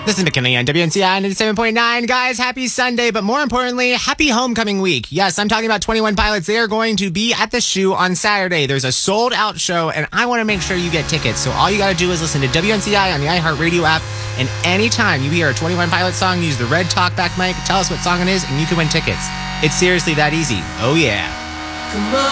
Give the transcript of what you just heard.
This is McKinley on WNCI 97.9. Guys, happy Sunday, but more importantly, happy homecoming week. Yes, I'm talking about 21 Pilots. They are going to be at the Shoe on Saturday. There's a sold-out show, and I want to make sure you get tickets. So all you got to do is listen to WNCI on the iHeartRadio app, and anytime you hear a 21 Pilots song, use the red talkback mic, tell us what song it is, and you can win tickets. It's seriously that easy. Oh, yeah. Come on.